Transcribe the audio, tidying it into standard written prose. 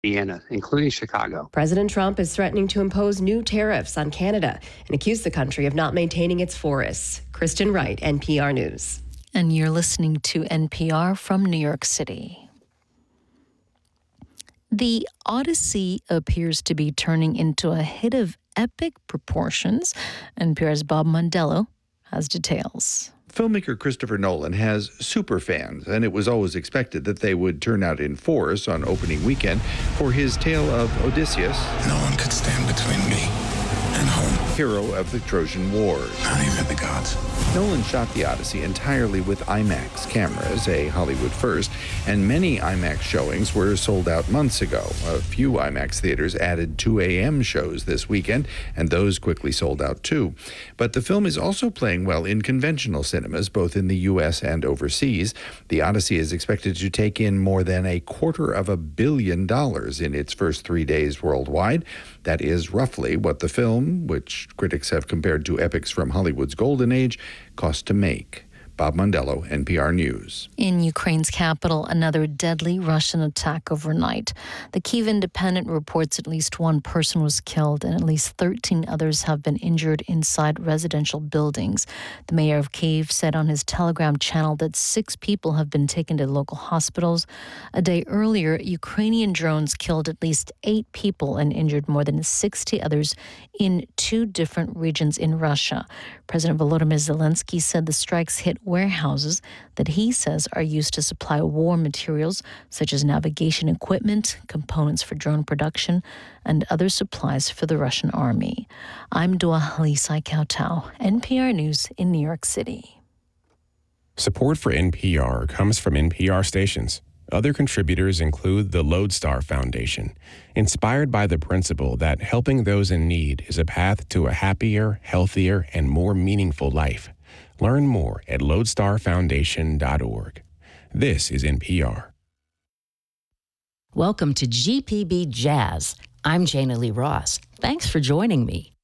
Indiana, including Chicago. President Trump is threatening to impose new tariffs on Canada and accuse the country of not maintaining its forests. Kristen Wright, NPR News. And you're listening to NPR from New York City. The Odyssey appears to be turning into a hit of epic proportions. NPR's Bob Mondello has details. Filmmaker Christopher Nolan has super fans, and it was always expected that they would turn out in force on opening weekend for his tale of Odysseus. No one could stand between me and home. Hero of the Trojan Wars. Not even the gods. Nolan shot the Odyssey entirely with IMAX cameras, a Hollywood first, and many IMAX showings were sold out months ago. A few IMAX theaters added 2 a.m. shows this weekend, and those quickly sold out too. But the film is also playing well in conventional cinemas, both in the U.S. and overseas. The Odyssey is expected to take in more than $250 million in its first 3 days worldwide. That is roughly what the film, which critics have compared to epics from Hollywood's golden age, cost to make. Bob Mondello, NPR News. In Ukraine's capital, another deadly Russian attack overnight. The Kyiv Independent reports at least one person was killed and at least 13 others have been injured inside residential buildings. The mayor of Kyiv said on his Telegram channel that 6 people have been taken to local hospitals. A day earlier, Ukrainian drones killed at least 8 people and injured more than 60 others in 2 different regions in Russia. President Volodymyr Zelensky said the strikes hit warehouses that he says are used to supply war materials such as navigation equipment, components for drone production, and other supplies for the Russian army. I'm Dua Halisai Kautau, NPR News in New York City. Support for NPR comes from NPR stations. Other contributors include the Lodestar Foundation, inspired by the principle that helping those in need is a path to a happier, healthier, and more meaningful life. Learn more at lodestarfoundation.org. This is NPR. Welcome to GPB Jazz. I'm Jana Lee Ross. Thanks for joining me.